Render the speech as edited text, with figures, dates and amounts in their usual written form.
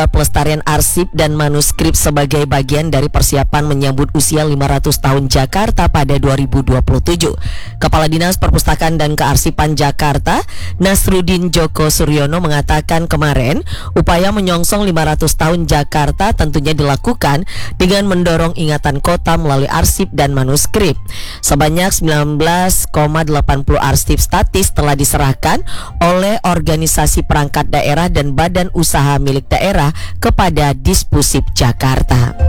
Pelestarian arsip dan manuskrip sebagai bagian dari persiapan menyambut usia 500 tahun Jakarta pada 2027. Kepala Dinas Perpustakaan dan Kearsipan Jakarta, Nasruddin Djoko Suryono mengatakan kemarin, upaya menyongsong 500 tahun Jakarta tentunya dilakukan dengan mendorong ingatan kota melalui arsip dan manuskrip. Sebanyak 19,80 arsip statis telah diserahkan oleh organisasi perangkat daerah dan badan usaha milik daerah kepada Dispusip Jakarta.